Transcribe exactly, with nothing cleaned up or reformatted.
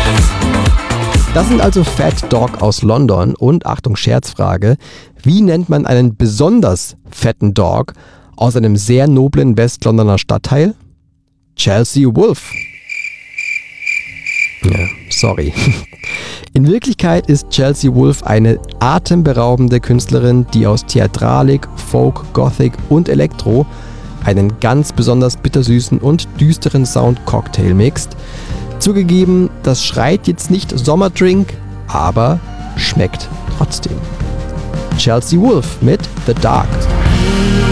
Das sind also Fat Dog aus London und, Achtung, Scherzfrage, wie nennt man einen besonders fetten Dog aus einem sehr noblen West-Londoner Stadtteil? Chelsea Wolf. Ja, sorry. In Wirklichkeit ist Chelsea Wolf eine atemberaubende Künstlerin, die aus Theatralik, Folk, Gothic und Elektro einen ganz besonders bittersüßen und düsteren Sound-Cocktail mixt. Zugegeben, das schreit jetzt nicht Sommerdrink, aber schmeckt trotzdem. Chelsea Wolf mit The Dark.